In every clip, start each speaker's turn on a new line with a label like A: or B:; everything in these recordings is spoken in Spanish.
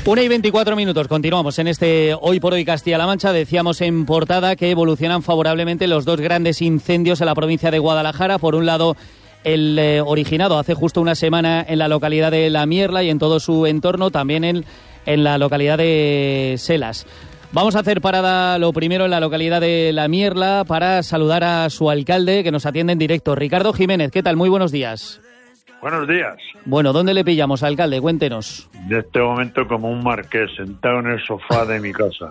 A: 1:24, continuamos en este Hoy por Hoy Castilla-La Mancha. Decíamos en portada que evolucionan favorablemente los dos grandes incendios en la provincia de Guadalajara. Por un lado, el originado hace justo una semana en la localidad de La Mierla y en todo su entorno, también en la localidad de Selas. Vamos a hacer parada lo primero en la localidad de La Mierla para saludar a su alcalde, que nos atiende en directo. Ricardo Jiménez, ¿qué tal? Muy buenos días.
B: Buenos días.
A: Bueno, ¿dónde le pillamos, alcalde? Cuéntenos.
B: En este momento como un marqués, sentado en el sofá de mi casa.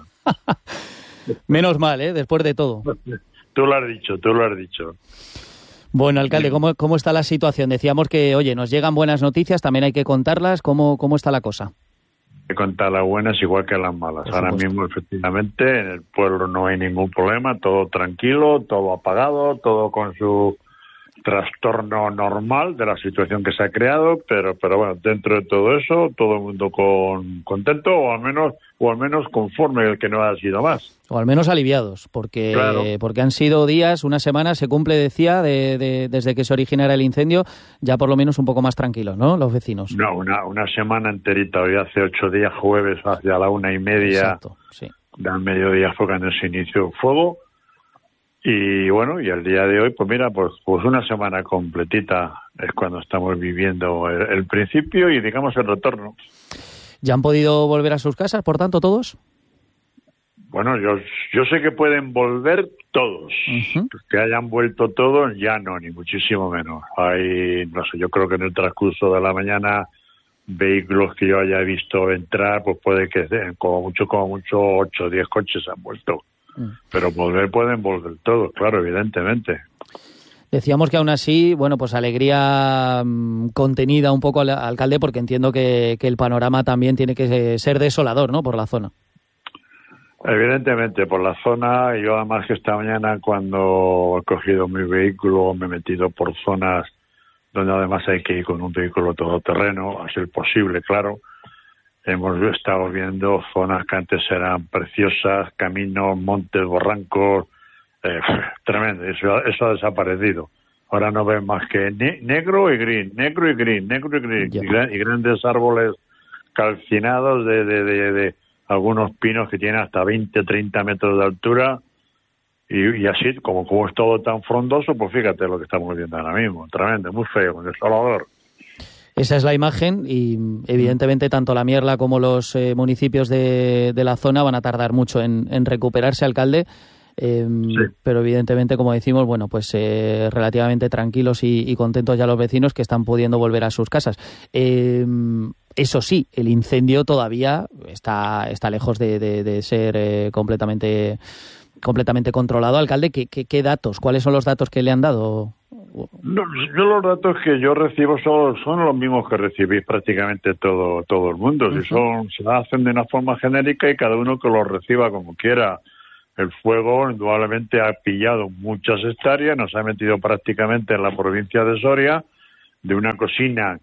A: Menos mal, después de todo.
B: Tú lo has dicho.
A: Bueno, alcalde, ¿cómo está la situación? Decíamos que, oye, nos llegan buenas noticias, también hay que contarlas. ¿Cómo está la cosa?
B: Hay que contar las buenas igual que las malas. Ahora mismo, efectivamente, en el pueblo no hay ningún problema, todo tranquilo, todo apagado, todo con su trastorno normal de la situación que se ha creado, pero bueno, dentro de todo eso, todo el mundo contento o al menos conforme, el que no ha sido más.
A: O al menos aliviados, porque
B: claro.
A: Porque han sido días, una semana, se cumple, decía, desde que se originara el incendio, ya por lo menos un poco más tranquilos, ¿no?, los vecinos.
B: No, una semana enterita, hoy hace 8 días, jueves, hacia la 1:30.
A: Exacto, sí.
B: Del mediodía fue cuando se inició el fuego. Y bueno, y el día de hoy, pues mira, pues una semana completita es cuando estamos viviendo el principio y digamos el retorno.
A: ¿Ya han podido volver a sus casas, por tanto, todos?
B: Bueno, yo sé que pueden volver todos.
A: Uh-huh.
B: Que hayan vuelto todos, ya no, ni muchísimo menos. Hay, no sé, yo creo que en el transcurso de la mañana, vehículos que yo haya visto entrar, pues puede que como mucho 8 o 10 coches han vuelto. Pero pueden volver todos, claro, evidentemente.
A: Decíamos que aún así, bueno, pues alegría contenida un poco al alcalde, porque entiendo que el panorama también tiene que ser desolador, ¿no?, por la zona.
B: Evidentemente, por la zona. Yo además que esta mañana cuando he cogido mi vehículo me he metido por zonas donde además hay que ir con un vehículo todoterreno, a ser posible, claro. Hemos estado viendo zonas que antes eran preciosas, caminos, montes, barrancos, tremendo. Eso ha desaparecido. Ahora no ven más que negro y gris, yeah. y grandes árboles calcinados de algunos pinos que tienen hasta 20, 30 metros de altura. Y así, como es todo tan frondoso, pues fíjate lo que estamos viendo ahora mismo. Tremendo, muy feo, desolador.
A: Esa es la imagen y evidentemente tanto La Mierla como los municipios de la zona van a tardar mucho en recuperarse, alcalde, sí. Pero evidentemente, como decimos, bueno, pues relativamente tranquilos y contentos ya los vecinos que están pudiendo volver a sus casas. Eso sí, el incendio todavía está lejos de ser completamente controlado. Alcalde, ¿qué datos? ¿Cuáles son los datos que le han dado?
B: No, yo los datos que yo recibo son los mismos que recibís prácticamente todo el mundo. Uh-huh. Se hacen de una forma genérica y cada uno que los reciba como quiera. El fuego indudablemente ha pillado muchas hectáreas, nos ha metido prácticamente en la provincia de Soria, de una cocina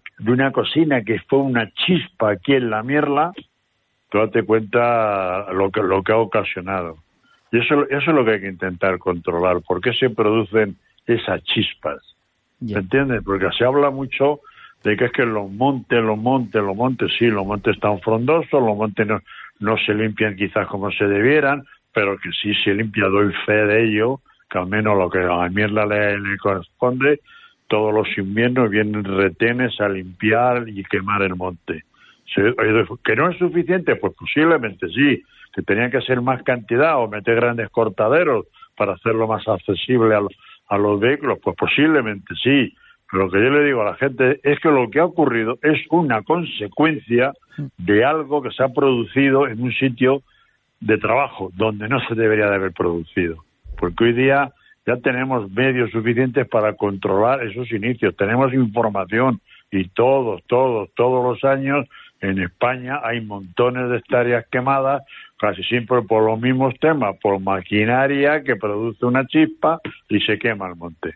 B: que fue una chispa aquí en La Mierla. Tú date cuenta lo que ha ocasionado. Y eso es lo que hay que intentar controlar. ¿Por qué se producen esas chispas? ¿Me entiendes? Porque se habla mucho de que es que los montes, sí, los montes están frondosos, los montes no se limpian quizás como se debieran, pero que sí se limpia, doy fe de ello, que al menos lo que a La Mierla le corresponde, todos los inviernos vienen retenes a limpiar y quemar el monte. ¿Que no es suficiente? Pues posiblemente sí, que tenía que ser más cantidad o meter grandes cortaderos para hacerlo más accesible a los vehículos, pues posiblemente sí. Pero lo que yo le digo a la gente es que lo que ha ocurrido es una consecuencia de algo que se ha producido en un sitio de trabajo donde no se debería de haber producido. Porque hoy día ya tenemos medios suficientes para controlar esos inicios, tenemos información y todos los años en España hay montones de hectáreas quemadas, casi siempre por los mismos temas, por maquinaria que produce una chispa y se quema el monte.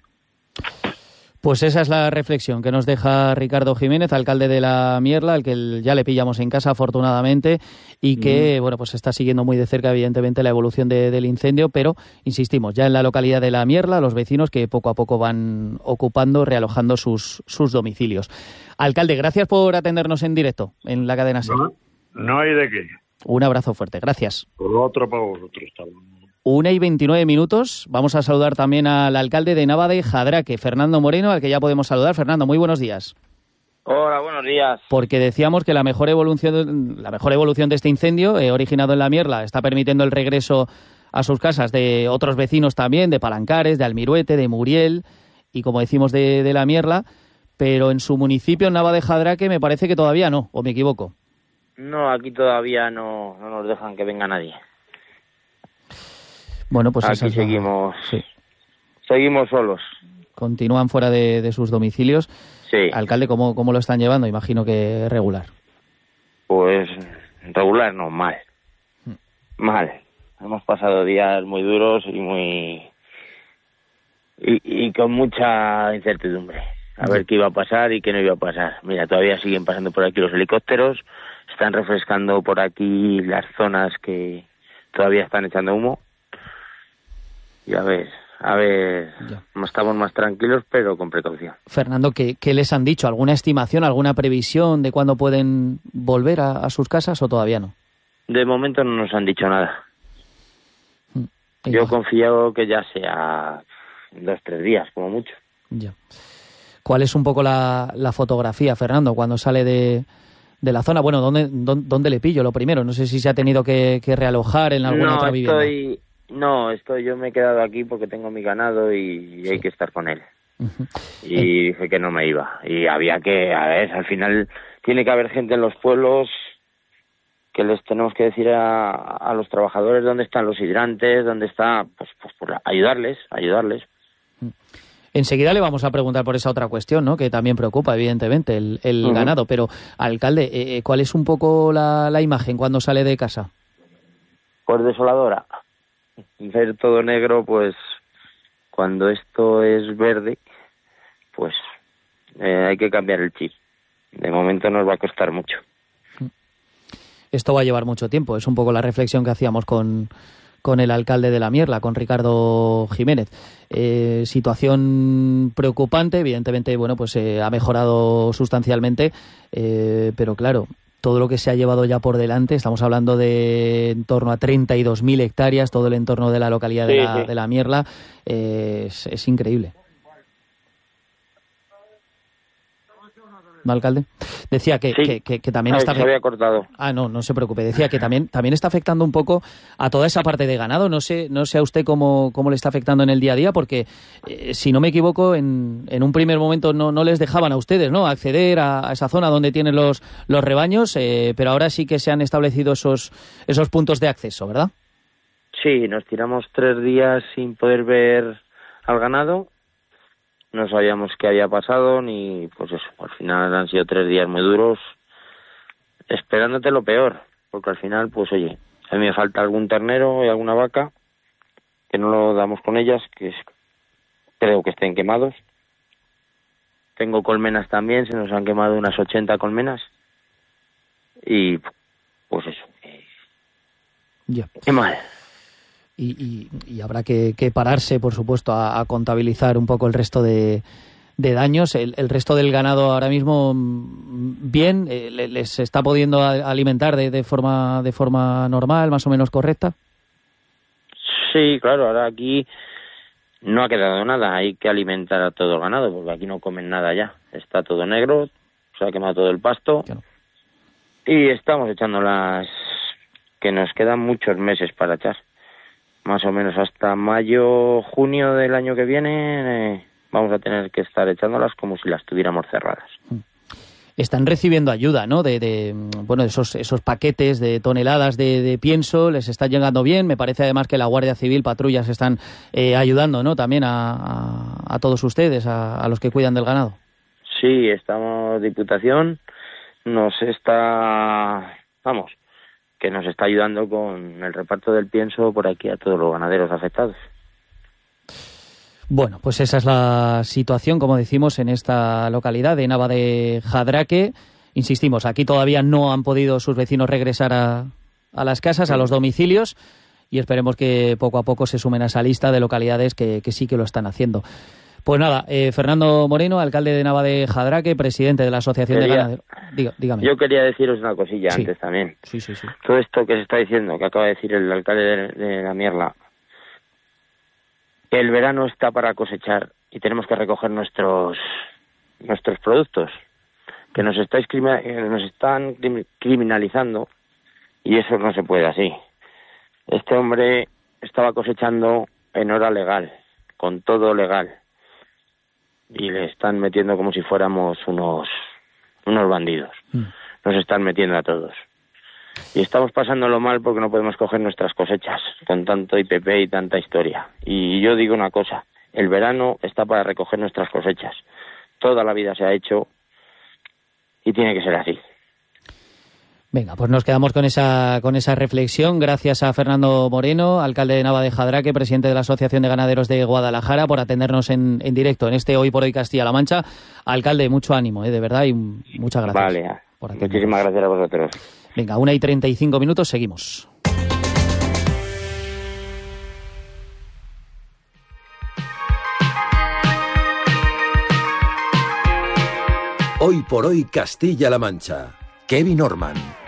A: Pues esa es la reflexión que nos deja Ricardo Jiménez, alcalde de La Mierla, al que ya le pillamos en casa afortunadamente y que bueno, pues está siguiendo muy de cerca evidentemente la evolución del incendio, pero insistimos, ya en la localidad de La Mierla, los vecinos que poco a poco van ocupando, realojando sus domicilios. Alcalde, gracias por atendernos en directo en la cadena SER.
B: No hay de qué.
A: Un abrazo fuerte, gracias.
B: Por otro para vosotros.
A: 1:29. Vamos a saludar también al alcalde de Nava de Jadraque, Fernando Moreno, al que ya podemos saludar. Fernando, muy buenos días.
C: Hola, buenos días.
A: Porque decíamos que la mejor evolución de este incendio, originado en la Mierla, está permitiendo el regreso a sus casas de otros vecinos también, de Palancares, de Almiruete, de Muriel y, como decimos, de la Mierla, pero en su municipio, en Nava de Jadraque, me parece que todavía no, ¿o me equivoco?
C: No, aquí todavía no nos dejan que venga nadie.
A: Bueno, pues
C: aquí seguimos, sí. Seguimos solos.
A: Continúan fuera de sus domicilios.
C: Sí.
A: Alcalde, ¿cómo lo están llevando? Imagino que regular.
C: Pues regular no, mal. Mal. Hemos pasado días muy duros y con mucha incertidumbre. A ver qué iba a pasar y qué no iba a pasar. Mira, todavía siguen pasando por aquí los helicópteros, están refrescando por aquí las zonas que todavía están echando humo. Y a ver, ya. Estamos más tranquilos, pero con precaución.
A: Fernando, ¿qué les han dicho? ¿Alguna estimación, alguna previsión de cuándo pueden volver a sus casas o todavía no?
C: De momento no nos han dicho nada. Yo confío que ya sea 2-3 días, como mucho.
A: Ya. ¿Cuál es un poco la fotografía, Fernando, cuando sale de la zona? Bueno, ¿dónde le pillo lo primero? No sé si se ha tenido que realojar en alguna otra vivienda.
C: Yo me he quedado aquí porque tengo mi ganado y hay que estar con él.
A: Uh-huh.
C: Y dije que no me iba. Y había que, al final tiene que haber gente en los pueblos que les tenemos que decir a los trabajadores dónde están los hidrantes, dónde está, pues ayudarles.
A: Enseguida le vamos a preguntar por esa otra cuestión, ¿no? Que también preocupa, evidentemente, el ganado. Pero, alcalde, ¿cuál es un poco la imagen cuando sale de casa?
C: Pues desoladora. Ver todo negro, pues cuando esto es verde, pues hay que cambiar el chip. De momento nos va a costar mucho.
A: Esto va a llevar mucho tiempo. Es un poco la reflexión que hacíamos con el alcalde de la Mierla, con Ricardo Jiménez. Situación preocupante, evidentemente, bueno, pues ha mejorado sustancialmente, pero claro, todo lo que se ha llevado ya por delante, estamos hablando de en torno a 32.000 hectáreas, todo el entorno de la localidad de la Mierla, es increíble. ¿No, alcalde? Decía que también está...
C: Se había cortado.
A: No se preocupe. Decía que también está afectando un poco a toda esa parte de ganado. No sé a usted cómo le está afectando en el día a día, porque si no me equivoco, en un primer momento no les dejaban a ustedes, ¿no?, acceder a esa zona donde tienen los rebaños, pero ahora sí que se han establecido esos puntos de acceso, ¿verdad?
C: Sí, nos tiramos 3 días sin poder ver al ganado. No sabíamos qué había pasado, ni pues eso. Al final han sido 3 días muy duros, esperándote lo peor, porque al final, pues oye, a mí me falta algún ternero y alguna vaca, que no lo damos con ellas, creo que estén quemados. Tengo colmenas también, se nos han quemado unas 80 colmenas. Y pues eso.
A: Ya.
C: Qué mal.
A: Y habrá que pararse, por supuesto, a contabilizar un poco el resto de daños. El resto del ganado ahora mismo, bien, les está pudiendo alimentar de forma normal, más o menos correcta.
C: Sí, claro, ahora aquí no ha quedado nada, hay que alimentar a todo el ganado, porque aquí no comen nada ya. Está todo negro, se ha quemado todo el pasto. Claro. Y estamos echando que nos quedan muchos meses para echar. Más o menos hasta mayo, junio del año que viene vamos a tener que estar echándolas como si las tuviéramos cerradas.
A: Están recibiendo ayuda, ¿no? De esos paquetes de toneladas de pienso, les está llegando bien. Me parece además que la Guardia Civil, patrullas están ayudando, ¿no? También a todos ustedes, a los que cuidan del ganado.
C: Sí, Diputación nos está, que nos está ayudando con el reparto del pienso por aquí a todos los ganaderos afectados.
A: Bueno, pues esa es la situación, como decimos, en esta localidad de Nava de Jadraque. Insistimos, aquí todavía no han podido sus vecinos regresar a las casas, a los domicilios, y esperemos que poco a poco se sumen a esa lista de localidades que sí que lo están haciendo. Pues nada, Fernando Moreno, alcalde de Navajadraque, presidente de la Asociación de Ganaderos. Dígame.
C: Yo quería deciros una cosilla antes también.
A: Sí.
C: Todo esto que se está diciendo, que acaba de decir el alcalde de La Mierla, que el verano está para cosechar y tenemos que recoger nuestros productos, que nos están criminalizando, y eso no se puede así. Este hombre estaba cosechando en hora legal, con todo legal, y le están metiendo como si fuéramos unos bandidos. Nos están metiendo a todos. Y estamos pasándolo mal porque no podemos coger nuestras cosechas con tanto IPP y tanta historia. Y yo digo una cosa, el verano está para recoger nuestras cosechas. Toda la vida se ha hecho y tiene que ser así.
A: Venga, pues nos quedamos con esa reflexión. Gracias a Fernando Moreno, alcalde de Navajadraque, presidente de la Asociación de Ganaderos de Guadalajara, por atendernos en directo en este Hoy por Hoy Castilla-La Mancha. Alcalde, mucho ánimo, de verdad, y muchas gracias.
C: Vale, muchísimas gracias a vosotros.
A: Venga, 1:35, seguimos.
D: Hoy por Hoy Castilla-La Mancha. Kevin Orman.